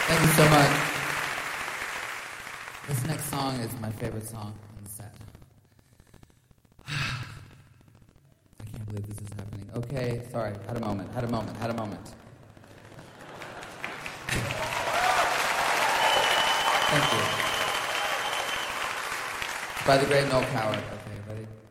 Thank you so much. This next song is my favorite song on the set. I can't believe this is happening. Okay, sorry. Had a moment. Thank you. By the great Noel Coward. Okay, ready?